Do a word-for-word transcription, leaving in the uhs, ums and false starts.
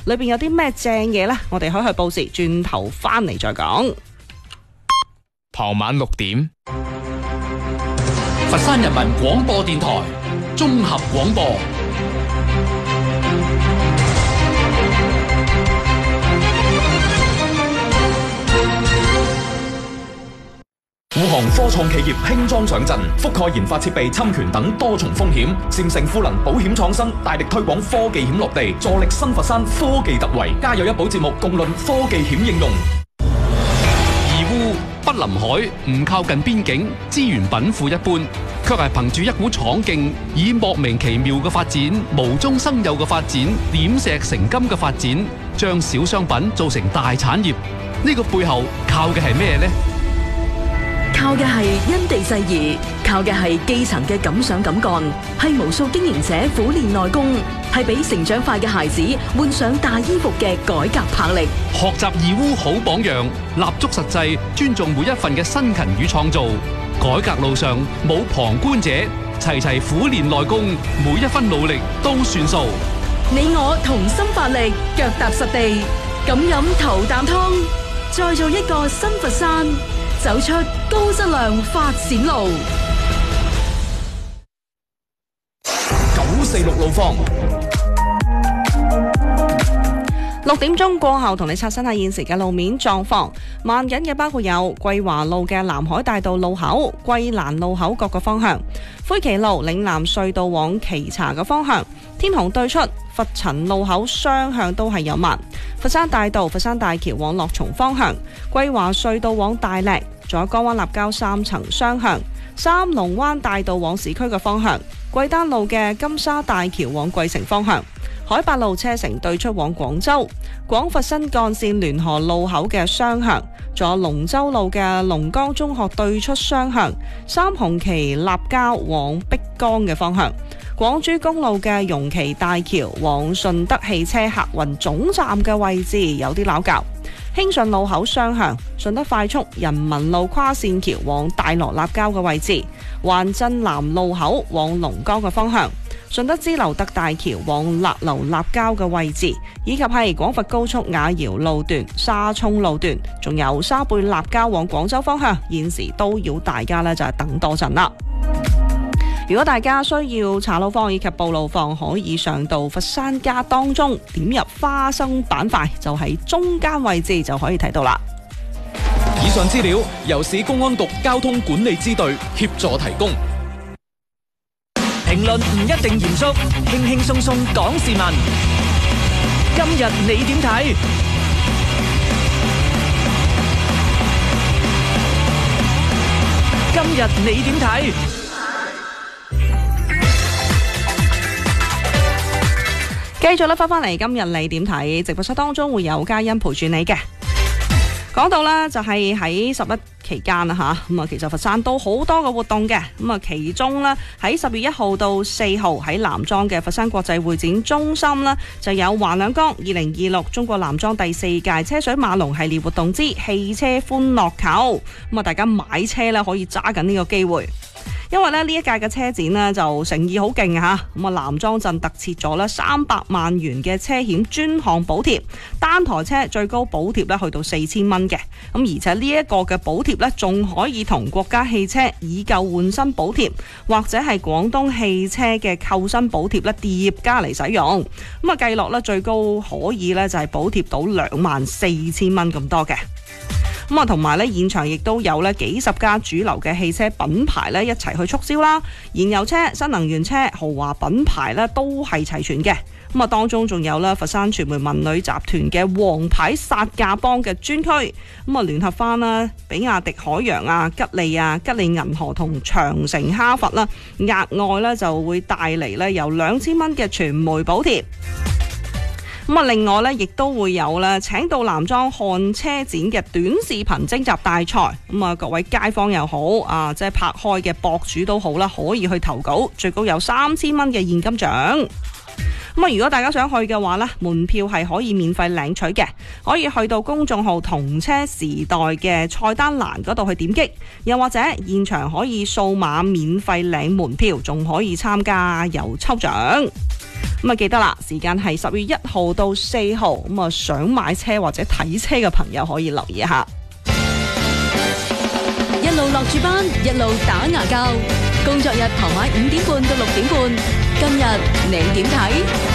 裏邊有啲咩正嘢呢？我哋可以去報時，轉頭翻嚟再講。 傍晚六點， 佛山人民廣播電台綜合廣播。 滬航科創企業輕裝上陣，覆蓋研發設備侵權等多重風險，禪誠賦能保險創新，大力推廣科技險落地，助力新佛山科技突圍。加油一保節目共論科技險應用。 義烏不臨海，唔靠近邊境，資源稟賦一般，卻係憑住一股闖勁，以莫名其妙嘅發展、無中生有嘅發展、點石成金嘅發展，將小商品做成大產業。呢個背後靠嘅係咩呢？ 靠嘅係因地制宜，靠嘅係基層嘅敢想敢幹，係無數經營者苦練內功，係俾成長快嘅孩子換上大衣服嘅改革魄力。 學習義烏好榜樣，立足實際，尊重每一份嘅辛勤與創造。改革路上冇旁觀者，齊齊苦練內功，每一分努力都算數。 你我同心發力，腳踏實地，咁飲頭啖湯，再做一個新佛山，走出高質量發展路。 九四六路況。 六點鐘過後，同你刷新下現時嘅路面狀況。慢緊嘅包括有桂華路嘅南海大道路口、桂蘭路口各個方向、灰旗路嶺南隧道往旗茶嘅方向、天虹對出佛塵路口雙向都係有慢。佛山大道佛山大橋往樂松方向、桂華隧道往大瀝，仲有江灣立交三層雙向、三龍灣大道往市區嘅方向、桂丹路嘅金沙大橋往桂城方向、海八路車城對出往廣州、廣佛新幹線聯河路口嘅雙向，仲有龍舟路嘅龍崗中學對出雙向、三紅旗立交往碧江嘅方向、廣珠公路嘅容旗大橋往順德汽車客運總站嘅位置有啲拗撬。興順路口雙向、順德快速人民路跨線橋往大羅立交嘅位置、環鎮南路口往龍崗嘅方向、順德支流德大橋往勒流立交嘅位置，以及係廣佛高速雅瑤路段、沙涌路段，仲有沙貝立交往廣州方向，現時都要大家呢就係等多陣啦。如果大家需要查路況以及報路況，可以上到佛山家當中，點入花生板塊，就喺中間位置就可以睇到啦。 以上資料由市公安局交通管理支隊協助提供。 評論唔一定嚴肅，輕輕鬆鬆講時聞。今日你點睇？今日你點睇？ 繼續咧，翻返嚟今日你點睇？直播室當中會有嘉欣陪住你嘅。講到啦，就係喺十一期間啦吓，咁啊，其實佛山都好多嘅活動嘅，咁啊，其中呢，喺十月一號到四號喺南莊嘅佛山國際會展中心呢，就有華兩江二零二六中國南莊第四屆車水馬龍系列活動之汽車歡樂球，咁啊，大家買車呢可以揸緊呢個機會。因為咧呢一屆嘅車展呢，就誠意好勁吓，咁啊南莊鎮特設咗咧三百萬元嘅車險專項補貼，單台車最高補貼咧去到四千蚊嘅，咁而且呢一個嘅補貼咧仲可以同國家汽車以舊換新補貼，或者係廣東汽車嘅購新補貼咧疊加嚟使用，咁啊計落咧最高可以咧就係補貼到兩萬四千蚊咁多嘅。咁啊，同埋咧，現場亦都有咧幾十家主流嘅汽車品牌咧一齊去促銷啦，燃油車、新能源車、豪華品牌咧都係齊全嘅。咁啊，當中仲有咧佛山傳媒文旅集團嘅王牌殺價幫嘅專區，咁啊聯合翻啦，比亞迪海洋啊、吉利啊、吉利銀河同長城哈弗啦，額外咧就會帶嚟咧由兩千蚊嘅傳媒補貼。咁啊，另外咧，亦都會有咧，請到南莊看車展嘅短視頻徵集大賽。咁啊，各位街坊又好啊，即係拍開嘅博主都好啦，可以去投稿，最高有三千蚊嘅現金獎。 咁啊，如果大家想去嘅話呢，門票係可以免費領取嘅，可以去到公眾號同車時代嘅菜單欄嗰度去點擊，又或者現場可以掃碼免費領門票，仲可以參加有抽獎。咁啊，記得啦，時間係十月一號到四號，咁啊，想買車或者睇車嘅朋友可以留意一下。 一路落住班，一路打牙膠，工作日傍晚五點半到六點半。今日你點睇？